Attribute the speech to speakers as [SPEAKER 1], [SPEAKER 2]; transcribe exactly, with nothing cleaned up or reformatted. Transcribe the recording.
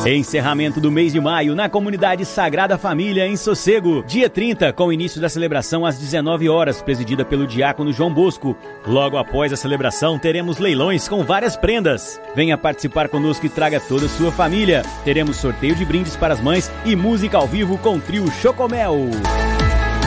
[SPEAKER 1] Encerramento do mês de maio na comunidade Sagrada Família em Sossego. Dia trinta, com o início da celebração às dezenove horas, presidida pelo diácono João Bosco. Logo após a celebração, teremos leilões com várias prendas. Venha participar conosco e traga toda a sua família. Teremos sorteio de brindes para as mães e música ao vivo com o trio Chocomel.